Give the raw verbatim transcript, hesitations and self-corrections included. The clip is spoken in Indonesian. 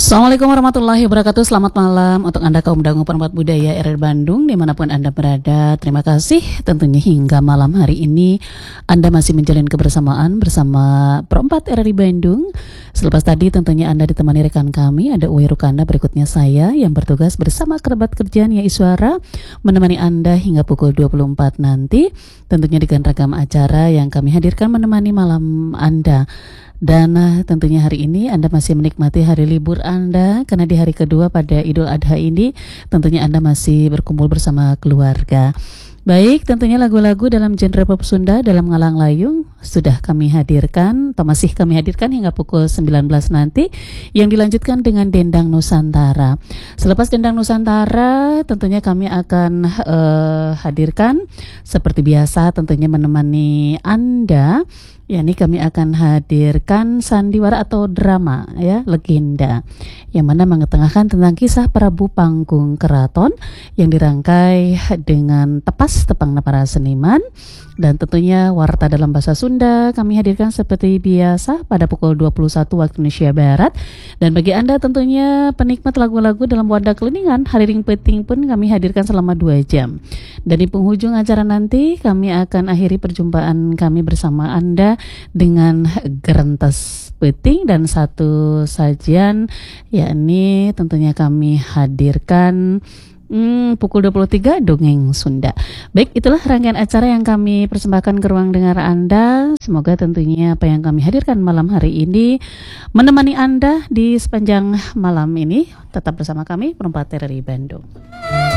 Assalamualaikum warahmatullahi wabarakatuh. Selamat malam untuk Anda kaum dangu penerbat budaya R R Bandung dimanapun Anda berada. Terima kasih tentunya hingga malam hari ini Anda masih menjalin kebersamaan bersama Perempat R R Bandung. Selepas tadi tentunya Anda ditemani rekan kami, ada Uwe Rukanda, berikutnya saya yang bertugas bersama kerabat kerjaan Ya Iswara menemani Anda hingga pukul dua puluh empat nanti, tentunya dengan ragam acara yang kami hadirkan menemani malam Anda. Dan uh, tentunya hari ini Anda masih menikmati hari libur Anda, karena di hari kedua pada Idul Adha ini tentunya Anda masih berkumpul bersama keluarga. Baik, tentunya lagu-lagu dalam genre pop Sunda dalam Ngalang Layung sudah kami hadirkan atau masih kami hadirkan hingga pukul sembilan belas nanti, yang dilanjutkan dengan Dendang Nusantara. Selepas Dendang Nusantara tentunya kami akan uh, hadirkan seperti biasa tentunya menemani Anda. Ya, ini kami akan hadirkan sandiwara atau drama ya, legenda, yang mana mengetengahkan tentang kisah Prabu Panggung Keraton yang dirangkai dengan tepas tepang para seniman. Dan tentunya warta dalam bahasa Sunda kami hadirkan seperti biasa pada pukul dua puluh satu waktu Indonesia Barat. Dan bagi Anda tentunya penikmat lagu-lagu dalam wadah keliningan, hari ring peting pun kami hadirkan selama dua jam. Dan di penghujung acara nanti kami akan akhiri perjumpaan kami bersama Anda dengan gerentes peting dan satu sajian, yakni tentunya kami hadirkan Hmm, pukul dua puluh tiga Dongeng Sunda. Baik, itulah rangkaian acara yang kami persembahkan ke ruang dengar Anda. Semoga tentunya apa yang kami hadirkan malam hari ini menemani Anda di sepanjang malam ini. Tetap bersama kami, Perempat R R Bandung.